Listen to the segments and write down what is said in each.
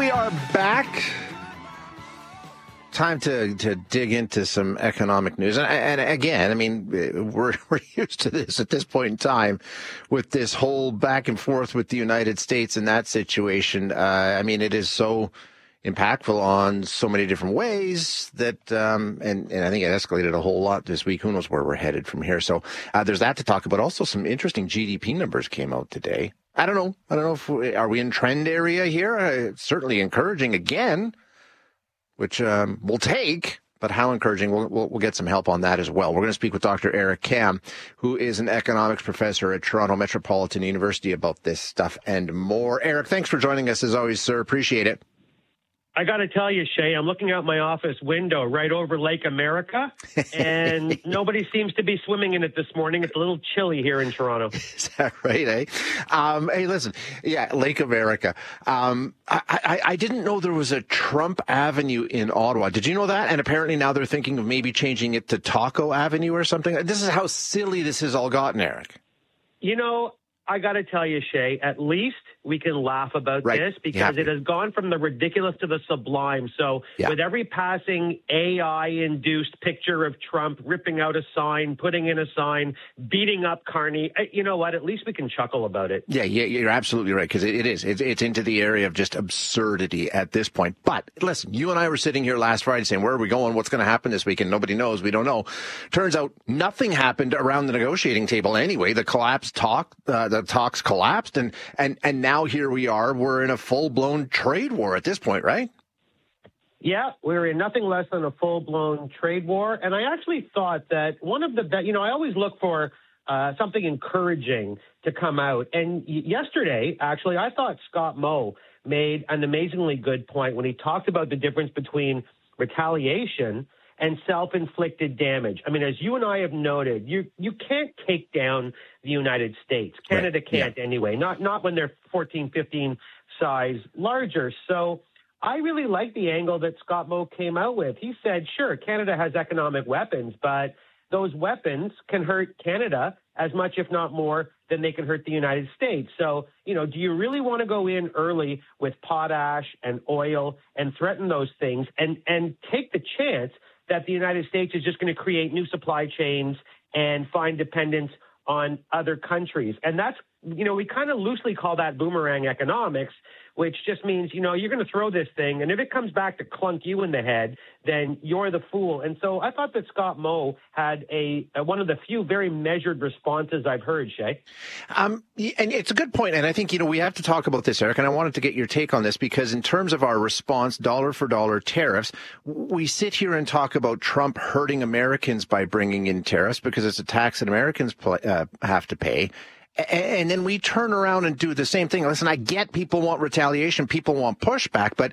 we are back. Time to dig into some economic news. And again, I mean, we're used to this at this point in time with this whole back and forth with the United States in that situation. I mean, it is so impactful on so many different ways that, and I think it escalated a whole lot this week. Who knows where we're headed from here? So there's that to talk about. Also, some interesting GDP numbers came out today. I don't know if are we in trend area here? It's certainly encouraging again, which we'll take. But how encouraging? We'll get some help on that as well. We're going to speak with Dr. Eric Kam, who is an economics professor at Toronto Metropolitan University, about this stuff and more. Eric, thanks for joining us as always, sir. Appreciate it. I got to tell you, Shay, I'm looking out my office window right over Lake America, and nobody seems to be swimming in it this morning. It's a little chilly here in Toronto. Is that right, eh? Hey, listen, yeah, Lake America. I didn't know there was a Trump Avenue in Ottawa. Did you know that? And apparently now they're thinking of maybe changing it to Taco Avenue or something. This is how silly this has all gotten, Eric. You know, I got to tell you, Shay, at least we can laugh about this because it has gone from the ridiculous to the sublime. So with every passing AI-induced picture of Trump ripping out a sign, putting in a sign, beating up Carney, you know what? At least we can chuckle about it. Yeah, you're absolutely right, because it is. It's into the area of just absurdity at this point. But listen, you and I were sitting here last Friday saying, where are we going? What's going to happen this weekend? Nobody knows. We don't know. Turns out nothing happened around the negotiating table anyway. The talks collapsed, and now here we are. We're in a full-blown trade war at this point, right? Yeah, we're in nothing less than a full-blown trade war. And I actually thought that one of the best, I always look for something encouraging to come out. And yesterday, actually, I thought Scott Moe made an amazingly good point when he talked about the difference between retaliation and self-inflicted damage. I mean, as you and I have noted, you can't take down the United States. Canada can't anyway, not when they're 14, 15 size larger. So I really like the angle that Scott Moe came out with. He said, sure, Canada has economic weapons, but those weapons can hurt Canada as much, if not more, than they can hurt the United States. So, do you really want to go in early with potash and oil and threaten those things and take the chance that the United States is just going to create new supply chains and find dependence on other countries? And that's, we kind of loosely call that boomerang economics, which just means, you're going to throw this thing, and if it comes back to clunk you in the head, then you're the fool. And so I thought that Scott Moe had one of the few very measured responses I've heard, Shay. And it's a good point, and I think, we have to talk about this, Eric, and I wanted to get your take on this, because in terms of our response, dollar-for-dollar tariffs, we sit here and talk about Trump hurting Americans by bringing in tariffs because it's a tax that Americans have to pay. And then we turn around and do the same thing. Listen, I get people want retaliation, people want pushback, but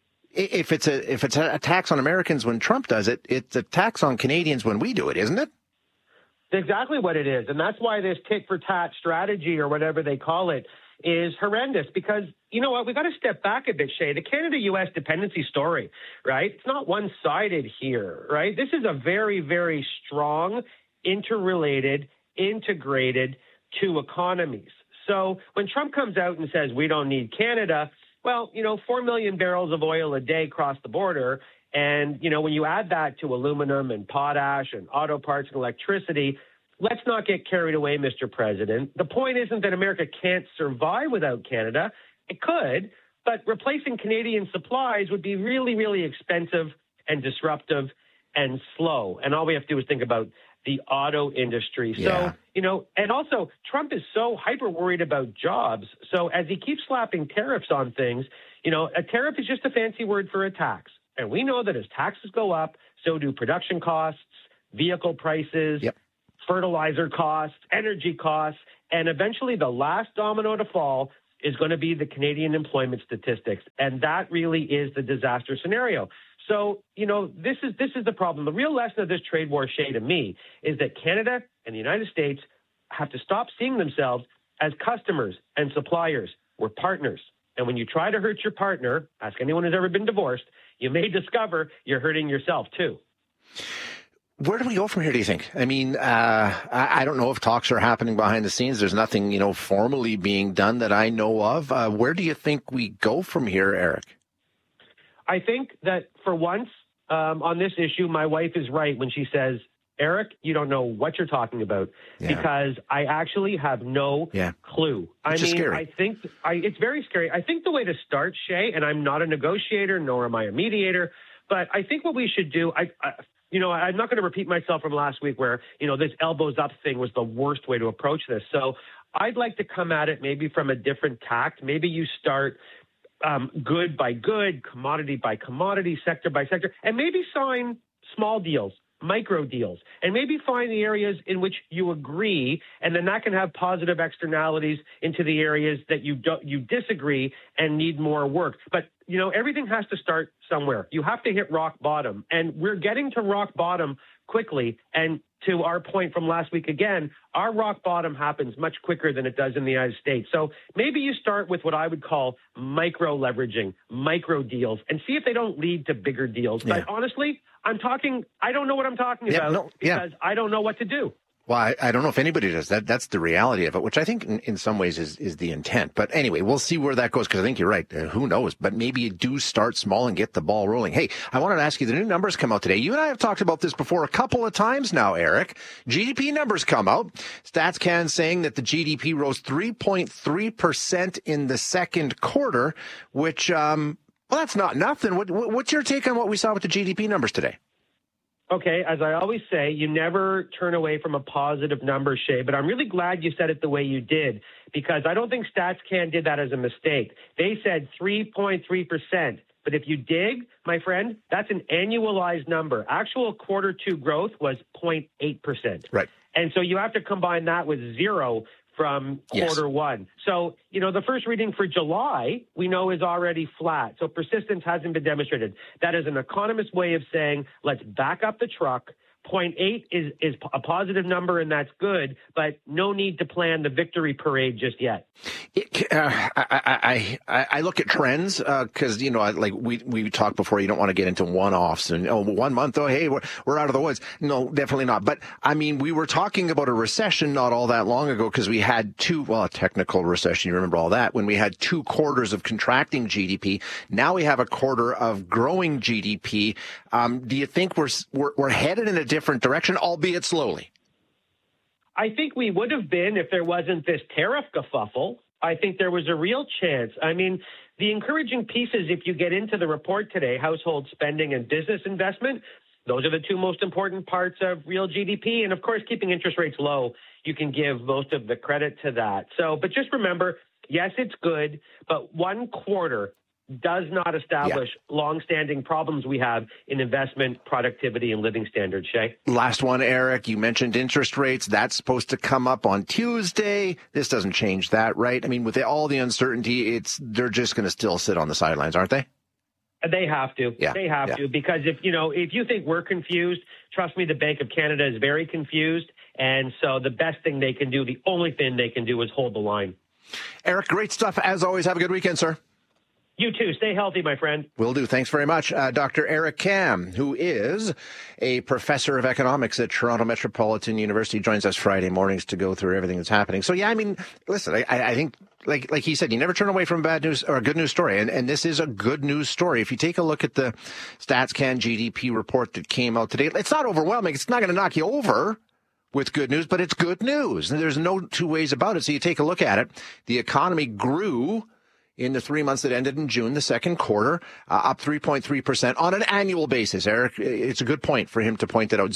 if it's a tax on Americans when Trump does it, it's a tax on Canadians when we do it, isn't it? It's exactly what it is. And that's why this tit-for-tat strategy, or whatever they call it, is horrendous. Because, you know what, we've got to step back a bit, Shay. The Canada-U.S. dependency story, right? It's not one-sided here, right? This is a very, very strong, interrelated, integrated two economies. So when Trump comes out and says we don't need Canada, well, 4 million barrels of oil a day cross the border. And, when you add that to aluminum and potash and auto parts and electricity, let's not get carried away, Mr. President. The point isn't that America can't survive without Canada. It could, but replacing Canadian supplies would be really, really expensive and disruptive and slow. And all we have to do is think about the auto industry. Yeah. So, and also Trump is so hyper worried about jobs. So as he keeps slapping tariffs on things, a tariff is just a fancy word for a tax. And we know that as taxes go up, so do production costs, vehicle prices, fertilizer costs, energy costs, and eventually the last domino to fall is going to be the Canadian employment statistics. And that really is the disaster scenario. So, this is the problem. The real lesson of this trade war, Shay, to me, is that Canada and the United States have to stop seeing themselves as customers and suppliers. We're partners. And when you try to hurt your partner, ask anyone who's ever been divorced, you may discover you're hurting yourself too. Where do we go from here, do you think? I mean, I don't know if talks are happening behind the scenes. There's nothing, formally being done that I know of. Where do you think we go from here, Eric? I think that for once on this issue, my wife is right when she says, Eric, you don't know what you're talking about, because I actually have no clue. Scary. I think it's very scary. I think the way to start, Shay, and I'm not a negotiator, nor am I a mediator, but I think what we should do, I'm not going to repeat myself from last week where, this elbows up thing was the worst way to approach this. So I'd like to come at it maybe from a different tact. Maybe you start good by good, commodity by commodity, sector by sector, and maybe sign small deals, micro deals, and maybe find the areas in which you agree, and then that can have positive externalities into the areas that you disagree and need more work. But everything has to start somewhere. You have to hit rock bottom, and we're getting to rock bottom quickly. And to our point from last week again, our rock bottom happens much quicker than it does in the United States. So maybe you start with what I would call micro leveraging, micro deals, and see if they don't lead to bigger deals. Yeah. But honestly, I don't know what I'm talking about because I don't know what to do. Well, I don't know if anybody does that. That's the reality of it, which I think in some ways is the intent. But anyway, we'll see where that goes, because I think you're right. Who knows? But maybe you do start small and get the ball rolling. Hey, I wanted to ask you, the new numbers come out today. You and I have talked about this before a couple of times now, Eric. GDP numbers come out. StatsCan saying that the GDP rose 3.3% in the second quarter, which, well, that's not nothing. What's your take on what we saw with the GDP numbers today? Okay, as I always say, you never turn away from a positive number, Shay, but I'm really glad you said it the way you did, because I don't think StatsCan did that as a mistake. They said 3.3%, but if you dig, my friend, that's an annualized number. Actual quarter two growth was 0.8%. Right. And so you have to combine that with zero from quarter one. So, the first reading for July, we know is already flat. So persistence hasn't been demonstrated. That is an economist way of saying, let's back up the truck. 0.8 is a positive number, and that's good, but no need to plan the victory parade just yet. I look at trends because, like we talked before, you don't want to get into one-offs and, 1 month, hey, we're out of the woods. No, definitely not. But, we were talking about a recession not all that long ago, because we had a technical recession, you remember all that, when we had 2 quarters of contracting GDP. Now we have a quarter of growing GDP. Do you think we're headed in a different direction, albeit slowly? I think we would have been if there wasn't this tariff kerfuffle. I think there was a real chance. The encouraging pieces, if you get into the report today, household spending and business investment, those are the 2 most important parts of real GDP. And of course, keeping interest rates low, you can give most of the credit to that. But just remember, yes, it's good, but 1 quarter does not establish longstanding problems we have in investment, productivity, and living standards. Shay? Last one, Eric. You mentioned interest rates. That's supposed to come up on Tuesday. This doesn't change that, right? With all the uncertainty, they're just going to still sit on the sidelines, aren't they? They have to. Yeah. They have to, because if you think we're confused, trust me, the Bank of Canada is very confused. And so the best thing they can do, the only thing they can do, is hold the line. Eric, great stuff. As always, have a good weekend, sir. You too. Stay healthy, my friend. Will do. Thanks very much. Dr. Eric Kam, who is a professor of economics at Toronto Metropolitan University, joins us Friday mornings to go through everything that's happening. So, listen, I think, like he said, you never turn away from bad news or a good news story. And this is a good news story. If you take a look at the StatsCan GDP report that came out today, it's not overwhelming. It's not going to knock you over with good news, but it's good news. And there's no 2 ways about it. So you take a look at it. The economy grew in the 3 months that ended in June, the second quarter, up 3.3% on an annual basis. Eric, it's a good point for him to point that out.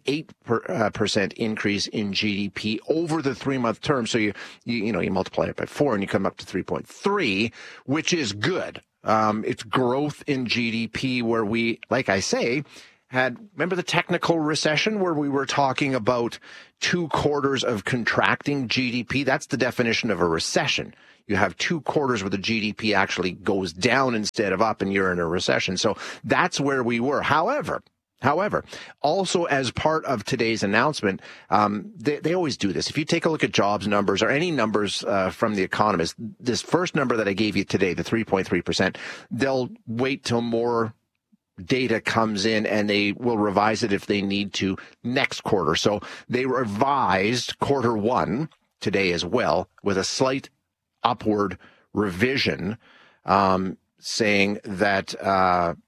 0.8% increase in GDP over the 3-month term. So you multiply it by 4 and you come up to 3.3, which is good. It's growth in GDP where we, like I say, remember the technical recession where we were talking about 2 quarters of contracting GDP? That's the definition of a recession. You have 2 quarters where the GDP actually goes down instead of up, and you're in a recession. So that's where we were. However, also as part of today's announcement, they always do this. If you take a look at jobs numbers or any numbers from the economists, this first number that I gave you today, the 3.3%, they'll wait till more data comes in and they will revise it if they need to next quarter. So they revised quarter one today as well with a slight upward revision, saying that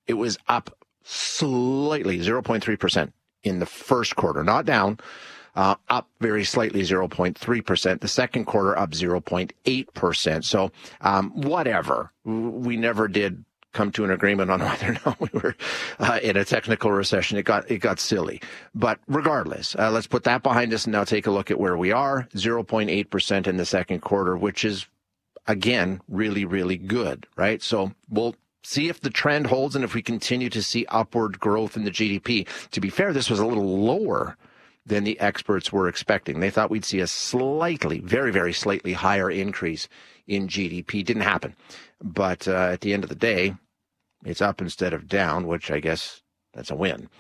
It was up slightly, 0.3% in the first quarter, not down, up very slightly, 0.3%. The second quarter up 0.8%. So whatever. We never did come to an agreement on whether or not we were in a technical recession. It got silly. But regardless, let's put that behind us and now take a look at where we are. 0.8% in the second quarter, which is, again, really, really good, right? So we'll see if the trend holds and if we continue to see upward growth in the GDP. To be fair, this was a little lower than the experts were expecting. They thought we'd see a slightly, very, very slightly higher increase in GDP. Didn't happen. But at the end of the day, it's up instead of down, which I guess that's a win.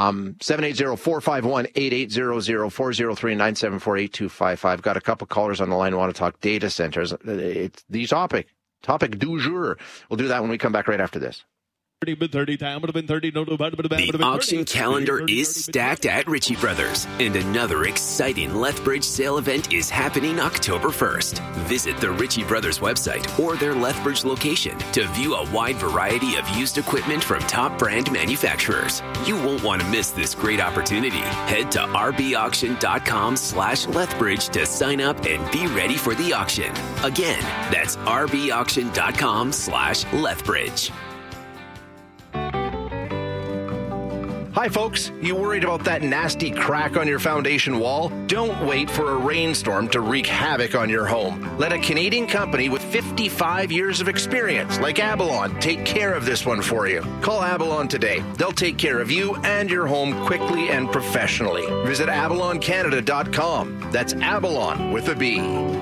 780-451-8800, 403-974-8255. Got a couple callers on the line who want to talk data centers. It's the topic du jour. We'll do that when we come back right after this. The auction calendar is stacked at Ritchie Brothers, and another exciting Lethbridge sale event is happening October 1st. Visit the Ritchie Brothers website or their Lethbridge location to view a wide variety of used equipment from top brand manufacturers. You won't want to miss this great opportunity. Head to rbauction.com/Lethbridge to sign up and be ready for the auction. Again, that's rbauction.com/Lethbridge. Hi, folks. You worried about that nasty crack on your foundation wall? Don't wait for a rainstorm to wreak havoc on your home. Let a Canadian company with 55 years of experience, like Abalon, take care of this one for you. Call Abalon today. They'll take care of you and your home quickly and professionally. Visit abaloncanada.com. That's Abalon with a B.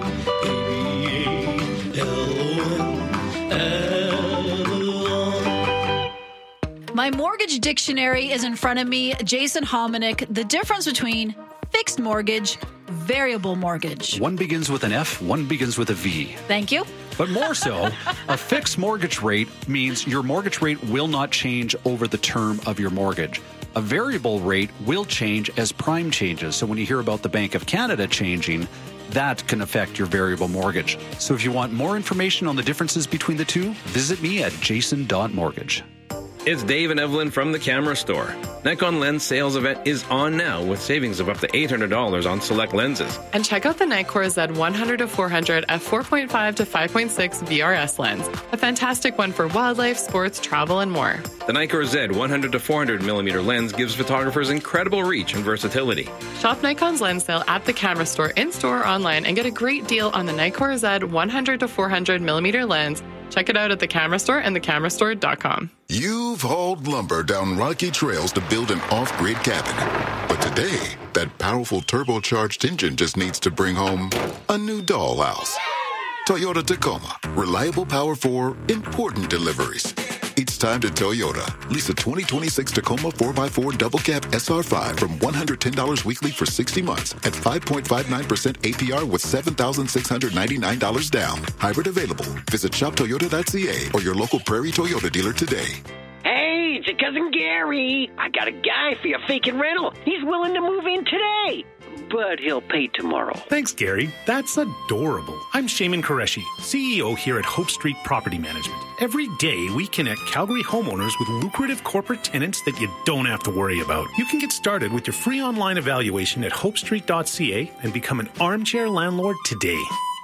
My mortgage dictionary is in front of me. Jason Hominick, the difference between fixed mortgage, variable mortgage. One begins with an F, one begins with a V. Thank you. But more so, a fixed mortgage rate means your mortgage rate will not change over the term of your mortgage. A variable rate will change as prime changes. So when you hear about the Bank of Canada changing, that can affect your variable mortgage. So if you want more information on the differences between the two, visit me at jason.mortgage. It's Dave and Evelyn from the Camera Store. Nikon Lens sales event is on now with savings of up to $800 on select lenses. And check out the Nikkor Z100-400 f4.5 to 5.6 VRS lens. A fantastic one for wildlife, sports, travel, and more. The Nikkor Z100-400mm lens gives photographers incredible reach and versatility. Shop Nikon's lens sale at the Camera Store, in-store or online, and get a great deal on the Nikkor Z100-400mm lens. Check it out at the Camera Store and thecamerastore.com. You've hauled lumber down rocky trails to build an off-grid cabin. But today, that powerful turbocharged engine just needs to bring home a new dollhouse. Toyota Tacoma. Reliable power for important deliveries. It's time to Toyota. Lease a 2026 Tacoma 4x4 double cab SR5 from $110 weekly for 60 months at 5.59% APR with $7,699 down. Hybrid available. Visit shoptoyota.ca or your local Prairie Toyota dealer today. Hey, it's your cousin Gary. I got a guy for your vacant rental. He's willing to move in today, but he'll pay tomorrow. Thanks, Gary. That's adorable. I'm Shaman Qureshi, CEO here at Hope Street Property Management. Every day, we connect Calgary homeowners with lucrative corporate tenants that you don't have to worry about. You can get started with your free online evaluation at hopestreet.ca and become an armchair landlord today.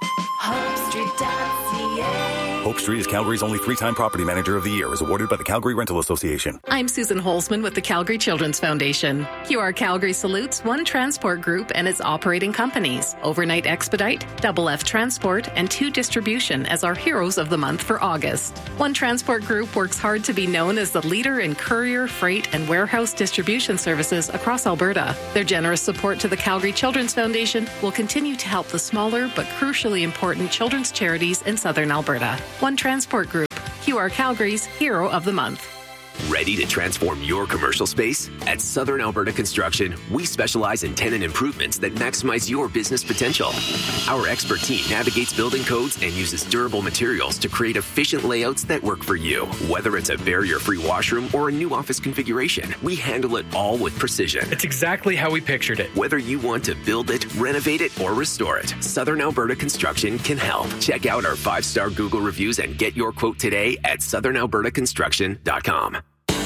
HopeStreet.ca. Hope Street is Calgary's only 3-time Property Manager of the Year, as awarded by the Calgary Rental Association. I'm Susan Holzman with the Calgary Children's Foundation. QR Calgary salutes One Transport Group and its operating companies, Overnight Expedite, Double F Transport, and 2 Distribution as our heroes of the month for August. One Transport Group works hard to be known as the leader in courier, freight, and warehouse distribution services across Alberta. Their generous support to the Calgary Children's Foundation will continue to help the smaller but crucially important children's charities in Southern Alberta. One Transport Group, QR Calgary's Hero of the Month. Ready to transform your commercial space? At Southern Alberta Construction, we specialize in tenant improvements that maximize your business potential. Our expert team navigates building codes and uses durable materials to create efficient layouts that work for you. Whether it's a barrier-free washroom or a new office configuration, we handle it all with precision. It's exactly how we pictured it. Whether you want to build it, renovate it, or restore it, Southern Alberta Construction can help. Check out our 5-star Google reviews and get your quote today at southernalbertaconstruction.com.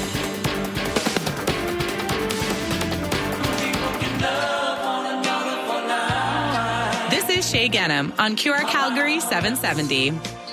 is Shay Genham on QR Calgary 770.